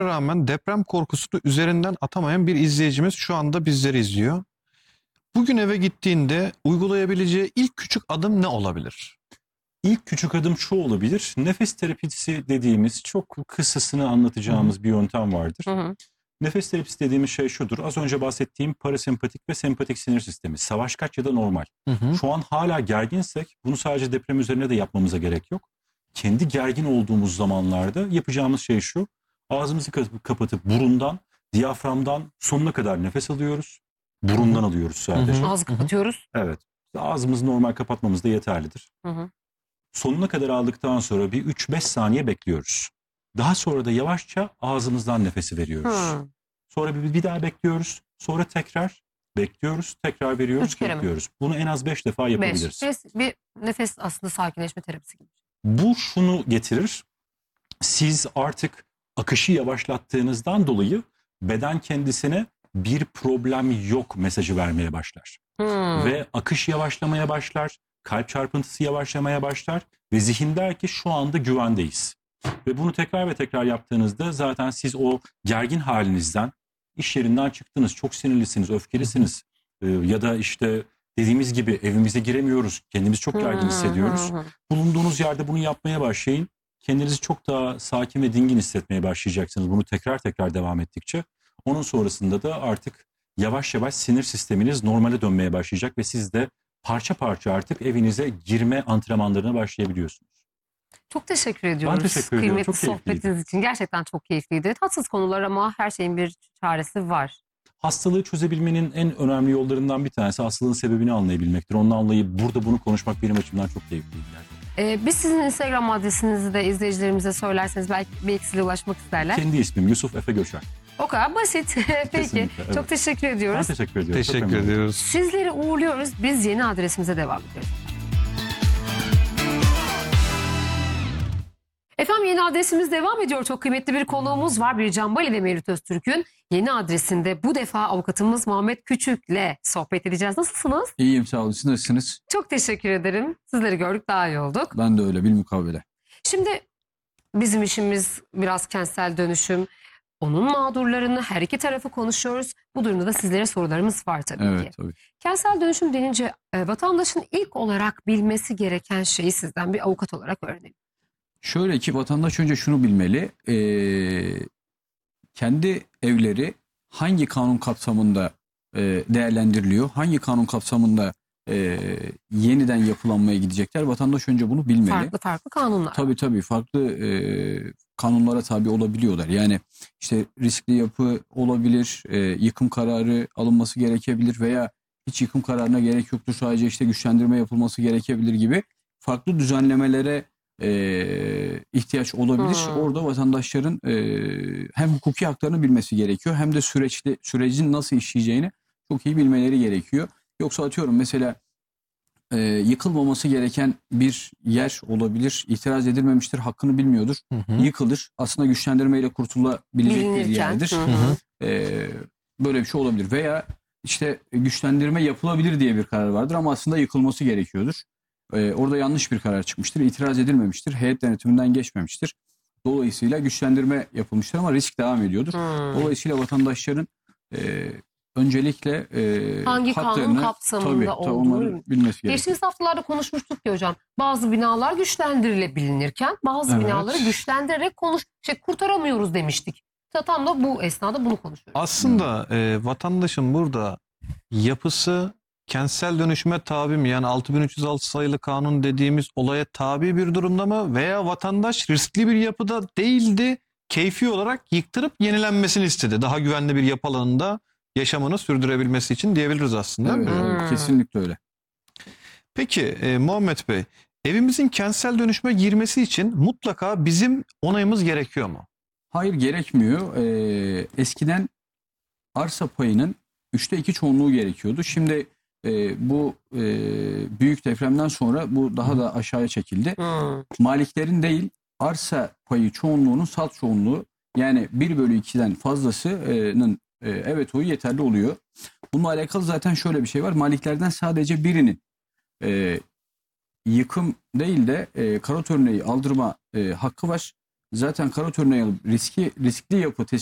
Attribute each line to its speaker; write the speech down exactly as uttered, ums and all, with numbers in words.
Speaker 1: rağmen deprem korkusunu üzerinden atamayan bir izleyicimiz şu anda bizleri izliyor. Bugün eve gittiğinde uygulayabileceği ilk küçük adım ne olabilir?
Speaker 2: İlk küçük adım şu olabilir. Nefes terapisi dediğimiz çok kısasını anlatacağımız Hı-hı. bir yöntem vardır. Hı-hı. Nefes terapisi dediğimiz şey şudur. Az önce bahsettiğim parasempatik ve sempatik sinir sistemi. Savaş kaç ya da normal. Hı-hı. Şu an hala gerginsek bunu sadece deprem üzerine de yapmamıza gerek yok. Kendi gergin olduğumuz zamanlarda yapacağımız şey şu. Ağzımızı kapatıp burundan, diyaframdan sonuna kadar nefes alıyoruz. Burundan Hı-hı. alıyoruz sadece.
Speaker 3: Hı-hı. Ağzı kapatıyoruz.
Speaker 2: Evet. Ağzımızı normal kapatmamız da yeterlidir. Hı-hı. Sonuna kadar aldıktan sonra bir üç beş saniye bekliyoruz. Daha sonra da yavaşça ağzımızdan nefesi veriyoruz. Hmm. Sonra bir, bir daha bekliyoruz. Sonra tekrar bekliyoruz. Tekrar veriyoruz. Bekliyoruz. Mi? Bunu en az beş defa yapabiliriz.
Speaker 3: Beş. Bir nefes aslında sakinleşme terapisi gibi.
Speaker 2: Bu şunu getirir. Siz artık akışı yavaşlattığınızdan dolayı beden kendisine bir problem yok mesajı vermeye başlar. Hmm. Ve akış yavaşlamaya başlar. Kalp çarpıntısı yavaşlamaya başlar ve zihin der ki şu anda güvendeyiz. Ve bunu tekrar ve tekrar yaptığınızda zaten siz o gergin halinizden, iş yerinden çıktınız, çok sinirlisiniz, öfkelisiniz ee, ya da işte dediğimiz gibi evimize giremiyoruz, kendimizi çok gergin hissediyoruz. Bulunduğunuz yerde bunu yapmaya başlayın. Kendinizi çok daha sakin ve dingin hissetmeye başlayacaksınız bunu tekrar tekrar devam ettikçe. Onun sonrasında da artık yavaş yavaş sinir sisteminiz normale dönmeye başlayacak ve siz de parça parça artık evinize girme antrenmanlarına başlayabiliyorsunuz.
Speaker 3: Çok teşekkür ediyoruz.
Speaker 2: Ben teşekkür ediyorum.
Speaker 3: Kıymetli
Speaker 2: çok
Speaker 3: sohbetiniz için. Gerçekten çok keyifliydi. Tatsız konular ama her şeyin bir çaresi var.
Speaker 2: Hastalığı çözebilmenin en önemli yollarından bir tanesi hastalığın sebebini anlayabilmektir. Onu anlayıp burada bunu konuşmak benim açımdan çok keyifliydi.
Speaker 3: Ee, biz sizin Instagram adresinizi de izleyicilerimize söylerseniz belki belki size ulaşmak isterler.
Speaker 2: Kendi ismim Yusuf Efe Göçer.
Speaker 3: O kadar basit. Peki. Evet. Çok teşekkür ediyoruz.
Speaker 2: Ben teşekkür ediyorum.
Speaker 1: Teşekkür ediyoruz.
Speaker 3: Sizleri uğurluyoruz. Biz yeni adresimize devam ediyoruz. Efendim yeni adresimiz devam ediyor. Çok kıymetli bir konuğumuz var. Bircan Bali ve Mevlüt Öztürk'ün yeni adresinde bu defa avukatımız Muhammed Küçük'le sohbet edeceğiz. Nasılsınız?
Speaker 4: İyiyim, sağ olun. Siz nasılsınız?
Speaker 3: Çok teşekkür ederim. Sizleri gördük, daha iyi olduk.
Speaker 4: Ben de öyle, bilmukabele.
Speaker 3: Şimdi bizim işimiz biraz kentsel dönüşüm. Onun mağdurlarını, her iki tarafı konuşuyoruz. Bu durumda da sizlere sorularımız var tabii
Speaker 4: evet,
Speaker 3: ki.
Speaker 4: Tabii.
Speaker 3: Kentsel dönüşüm denince e, vatandaşın ilk olarak bilmesi gereken şeyi sizden bir avukat olarak öğrenelim.
Speaker 4: Şöyle ki vatandaş önce şunu bilmeli. E, kendi evleri hangi kanun kapsamında e, değerlendiriliyor? Hangi kanun kapsamında e, yeniden yapılanmaya gidecekler? Vatandaş önce bunu bilmeli.
Speaker 3: Farklı farklı kanunlar.
Speaker 4: Tabii tabii farklı e, kanunlara tabi olabiliyorlar. Yani işte riskli yapı olabilir, e, yıkım kararı alınması gerekebilir veya hiç yıkım kararına gerek yoktur. Sadece işte güçlendirme yapılması gerekebilir gibi farklı düzenlemelere e, ihtiyaç olabilir. Hmm. Orada vatandaşların e, hem hukuki haklarını bilmesi gerekiyor hem de süreçli sürecin nasıl işleyeceğini çok iyi bilmeleri gerekiyor. Yoksa atıyorum mesela e, yıkılmaması gereken bir yer olabilir. İtiraz edilmemiştir, hakkını bilmiyordur. Hı hı. Yıkılır. Aslında güçlendirmeyle kurtulabilecek Bilinirken. bir yerdir. Hı hı. E, böyle bir şey olabilir. Veya işte güçlendirme yapılabilir diye bir karar vardır ama aslında yıkılması gerekiyordur. Ee, orada yanlış bir karar çıkmıştır. İtiraz edilmemiştir. Heyet denetiminden geçmemiştir. Dolayısıyla güçlendirme yapılmıştır ama risk devam ediyordur. Hmm. Dolayısıyla vatandaşların e, öncelikle e,
Speaker 3: hangi
Speaker 4: haklarını,
Speaker 3: kanun kapsamında
Speaker 4: tabii,
Speaker 3: olduğunu
Speaker 4: bilmesi gerekiyor.
Speaker 3: Geçtiğimiz haftalarda konuşmuştuk ki hocam. Bazı binalar güçlendirilebilinirken bazı evet. binaları güçlendirerek konuş şey, kurtaramıyoruz demiştik. Tam da bu esnada bunu konuşuyoruz.
Speaker 1: Aslında hmm. e, vatandaşın burada yapısı kentsel dönüşüme tabi mi? Yani altı bin üç yüz altı sayılı kanun dediğimiz olaya tabi bir durumda mı? Veya vatandaş riskli bir yapıda değildi, keyfi olarak yıktırıp yenilenmesini istedi. Daha güvenli bir yapı alanında yaşamını sürdürebilmesi için diyebiliriz aslında.
Speaker 4: Evet, evet, kesinlikle öyle.
Speaker 1: Peki e, Muhammed Bey, evimizin kentsel dönüşüme girmesi için mutlaka bizim onayımız gerekiyor mu?
Speaker 4: Hayır, gerekmiyor. Ee, eskiden arsa payının üçte iki çoğunluğu gerekiyordu. Şimdi e, bu e, büyük depremden sonra bu daha da aşağıya çekildi. Hmm. Maliklerin değil, arsa payı çoğunluğunun salt çoğunluğu, yani bir bölü ikiden fazlasının e, evet oyu yeterli oluyor. Bununla alakalı zaten şöyle bir şey var. Maliklerden sadece birinin e, yıkım değil de e, karat örneği aldırma e, hakkı var. zaten kara örneği alıp riski riskli yapı